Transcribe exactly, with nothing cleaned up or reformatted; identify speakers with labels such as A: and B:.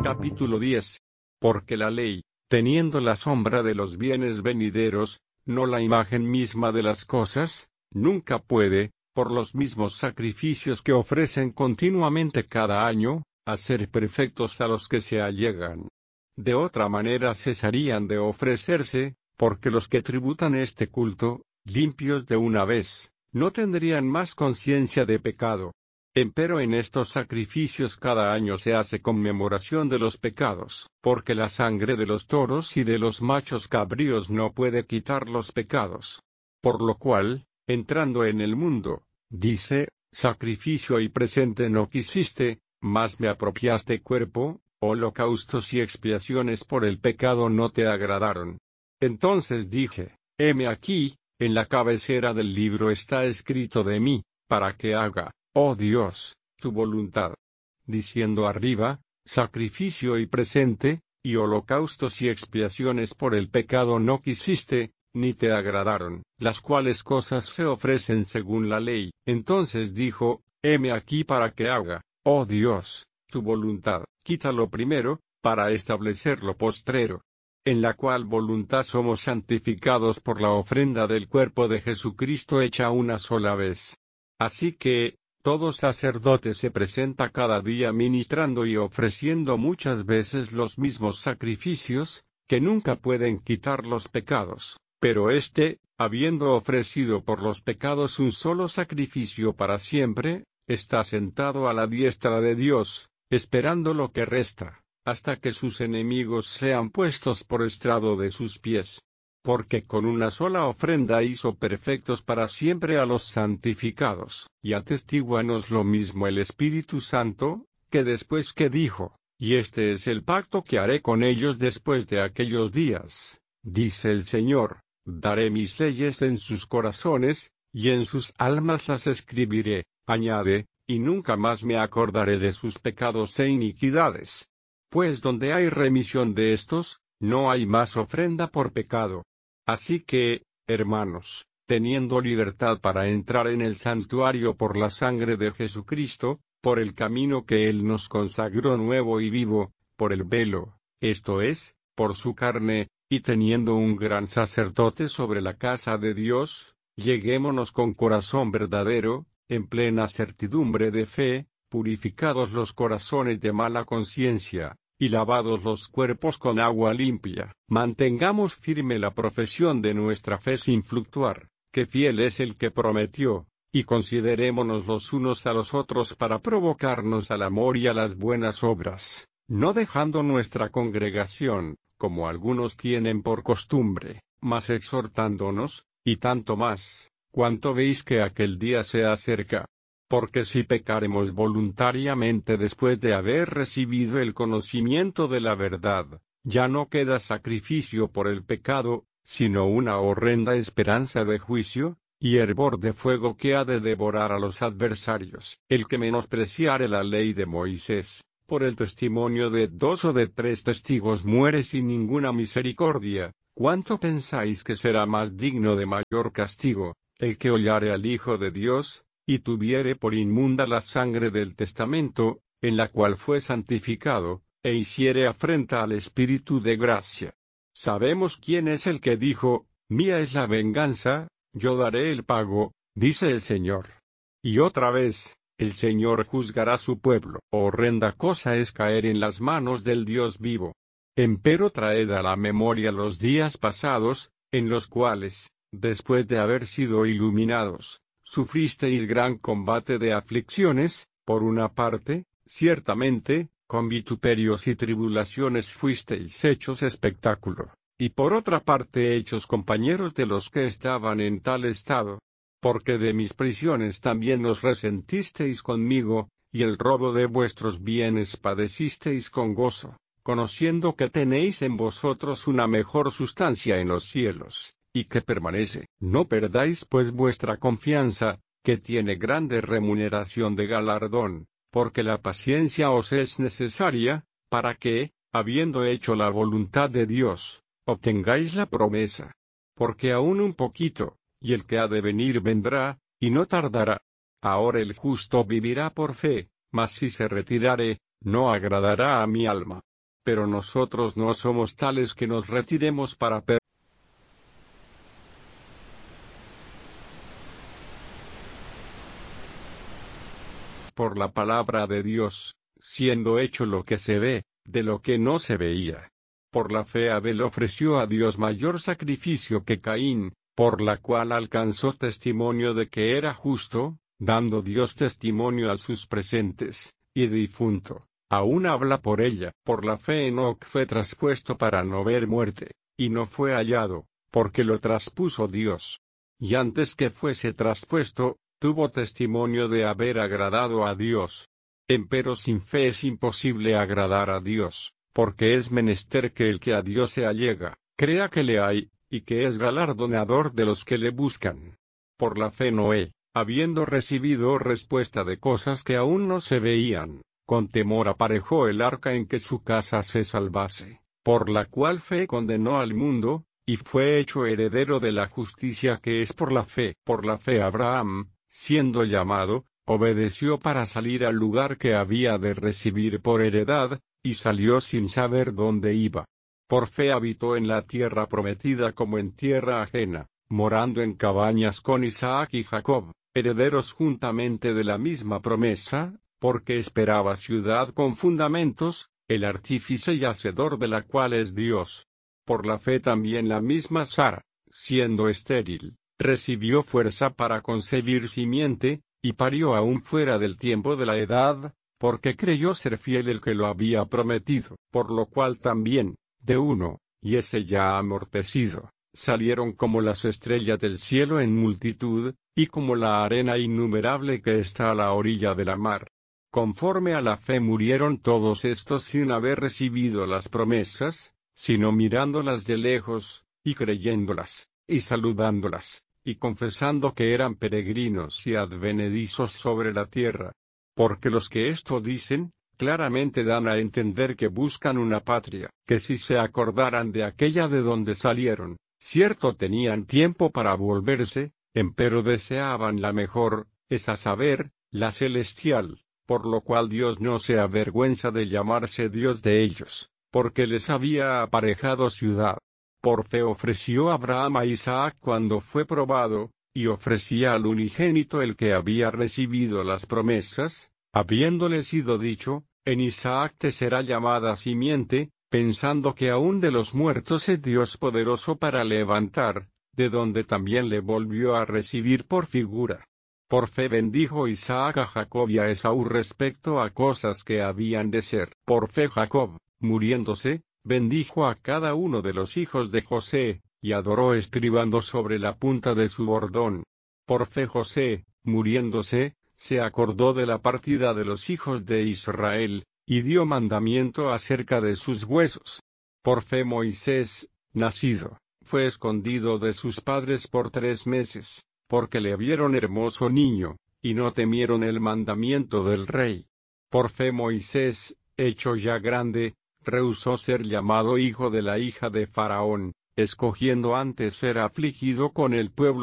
A: Capítulo diez. Porque la ley, teniendo la sombra de los bienes venideros, no la imagen misma de las cosas, nunca puede, por los mismos sacrificios que ofrecen continuamente cada año, hacer perfectos a los que se allegan. De otra manera cesarían de ofrecerse, porque los que tributan este culto, limpios de una vez, no tendrían más conciencia de pecado. Empero en estos sacrificios cada año se hace conmemoración de los pecados, porque la sangre de los toros y de los machos cabríos no puede quitar los pecados. Por lo cual, entrando en el mundo, dice, sacrificio y presente no quisiste, mas me apropiaste cuerpo, holocaustos y expiaciones por el pecado no te agradaron. Entonces dije, heme aquí, en la cabecera del libro está escrito de mí, para que haga, oh Dios, tu voluntad. Diciendo arriba, sacrificio y presente, y holocaustos y expiaciones por el pecado no quisiste, ni te agradaron, las cuales cosas se ofrecen según la ley. Entonces dijo, heme aquí para que haga, oh Dios, tu voluntad. Quita lo primero, para establecer lo postrero. En la cual voluntad somos santificados por la ofrenda del cuerpo de Jesucristo hecha una sola vez. Así que, todo sacerdote se presenta cada día ministrando y ofreciendo muchas veces los mismos sacrificios, que nunca pueden quitar los pecados, pero éste, habiendo ofrecido por los pecados un solo sacrificio para siempre, está sentado a la diestra de Dios, esperando lo que resta, hasta que sus enemigos sean puestos por estrado de sus pies. Porque con una sola ofrenda hizo perfectos para siempre a los santificados, y atestíguanos lo mismo el Espíritu Santo, que después que dijo, y este es el pacto que haré con ellos después de aquellos días, dice el Señor, daré mis leyes en sus corazones, y en sus almas las escribiré, añade, y nunca más me acordaré de sus pecados e iniquidades. Pues donde hay remisión de estos, no hay más ofrenda por pecado. Así que, hermanos, teniendo libertad para entrar en el santuario por la sangre de Jesucristo, por el camino que Él nos consagró nuevo y vivo, por el velo, esto es, por su carne, y teniendo un gran sacerdote sobre la casa de Dios, lleguémonos con corazón verdadero, en plena certidumbre de fe, purificados los corazones de mala conciencia, y lavados los cuerpos con agua limpia. Mantengamos firme la profesión de nuestra fe sin fluctuar, que fiel es el que prometió, y considerémonos los unos a los otros para provocarnos al amor y a las buenas obras, no dejando nuestra congregación, como algunos tienen por costumbre, mas exhortándonos, y tanto más, cuanto veis que aquel día se acerca. Porque si pecaremos voluntariamente después de haber recibido el conocimiento de la verdad, ya no queda sacrificio por el pecado, sino una horrenda esperanza de juicio, y hervor de fuego que ha de devorar a los adversarios. El que menospreciare la ley de Moisés, por el testimonio de dos o de tres testigos muere sin ninguna misericordia. ¿Cuánto pensáis que será más digno de mayor castigo, el que hollare al Hijo de Dios, y tuviere por inmunda la sangre del testamento, en la cual fue santificado, e hiciere afrenta al Espíritu de gracia? Sabemos quién es el que dijo, mía es la venganza, yo daré el pago, dice el Señor. Y otra vez, el Señor juzgará su pueblo. Horrenda cosa es caer en las manos del Dios vivo. Empero traed a la memoria los días pasados, en los cuales, después de haber sido iluminados, sufristeis gran combate de aflicciones, por una parte, ciertamente, con vituperios y tribulaciones fuisteis hechos espectáculo, y por otra parte hechos compañeros de los que estaban en tal estado. Porque de mis prisiones también os resentisteis conmigo, y el robo de vuestros bienes padecisteis con gozo, conociendo que tenéis en vosotros una mejor sustancia en los cielos, y que permanece. No perdáis pues vuestra confianza, que tiene grande remuneración de galardón, porque la paciencia os es necesaria, para que, habiendo hecho la voluntad de Dios, obtengáis la promesa. Porque aún un poquito, y el que ha de venir vendrá, y no tardará. Ahora el justo vivirá por fe, mas si se retirare, no agradará a mi alma. pero nosotros no somos tales que nos retiremos para per por la palabra de Dios, siendo hecho lo que se ve, de lo que no se veía. Por la fe Abel ofreció a Dios mayor sacrificio que Caín, por la cual alcanzó testimonio de que era justo, dando Dios testimonio a sus presentes, y difunto, aún habla por ella. Por la fe Enoc fue traspuesto para no ver muerte, y no fue hallado, porque lo traspuso Dios. Y antes que fuese traspuesto, tuvo testimonio de haber agradado a Dios. Empero sin fe es imposible agradar a Dios, porque es menester que el que a Dios se allega, crea que le hay, y que es galardonador de los que le buscan. Por la fe Noé, habiendo recibido respuesta de cosas que aún no se veían, con temor aparejó el arca en que su casa se salvase, por la cual fe condenó al mundo, y fue hecho heredero de la justicia que es por la fe. Por la fe Abraham, siendo llamado, obedeció para salir al lugar que había de recibir por heredad, y salió sin saber dónde iba. Por fe habitó en la tierra prometida como en tierra ajena, morando en cabañas con Isaac y Jacob, herederos juntamente de la misma promesa, porque esperaba ciudad con fundamentos, el artífice y hacedor de la cual es Dios. Por la fe también la misma Sara, siendo estéril, recibió fuerza para concebir simiente, y parió aún fuera del tiempo de la edad, porque creyó ser fiel el que lo había prometido, por lo cual también, de uno, y ese ya amortecido, salieron como las estrellas del cielo en multitud, y como la arena innumerable que está a la orilla de la mar. Conforme a la fe murieron todos estos sin haber recibido las promesas, sino mirándolas de lejos, y creyéndolas, y saludándolas, y confesando que eran peregrinos y advenedizos sobre la tierra. Porque los que esto dicen, claramente dan a entender que buscan una patria, que si se acordaran de aquella de donde salieron, cierto tenían tiempo para volverse, empero deseaban la mejor, es a saber, la celestial, por lo cual Dios no se avergüenza de llamarse Dios de ellos, porque les había aparejado ciudad. Por fe ofreció Abraham a Isaac cuando fue probado, y ofrecía al unigénito el que había recibido las promesas, habiéndole sido dicho, en Isaac te será llamada simiente, pensando que aún de los muertos es Dios poderoso para levantar, de donde también le volvió a recibir por figura. Por fe bendijo Isaac a Jacob y a Esaú respecto a cosas que habían de ser. Por fe Jacob, muriéndose, bendijo a cada uno de los hijos de José, y adoró estribando sobre la punta de su bordón. Por fe José, muriéndose, se acordó de la partida de los hijos de Israel, y dio mandamiento acerca de sus huesos. Por fe Moisés, nacido, fue escondido de sus padres por tres meses, porque le vieron hermoso niño, y no temieron el mandamiento del rey. Por fe Moisés, hecho ya grande, rehusó ser llamado hijo de la hija de Faraón, escogiendo antes ser afligido con el pueblo